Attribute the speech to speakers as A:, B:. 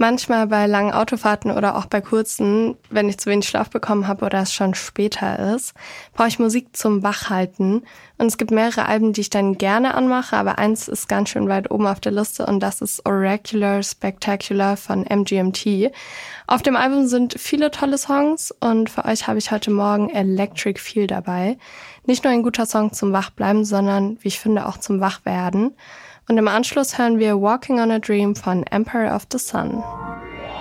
A: Manchmal bei langen Autofahrten oder auch bei kurzen, wenn ich zu wenig Schlaf bekommen habe oder es schon später ist, brauche ich Musik zum Wachhalten. Und es gibt mehrere Alben, die ich dann gerne anmache, aber eins ist ganz schön weit oben auf der Liste und das ist Oracular Spectacular von MGMT. Auf dem Album sind viele tolle Songs und für euch habe ich heute Morgen Electric Feel dabei. Nicht nur ein guter Song zum Wachbleiben, sondern, wie ich finde, auch zum Wachwerden. Und im Anschluss hören wir Walking on a Dream von Emperor of the Sun.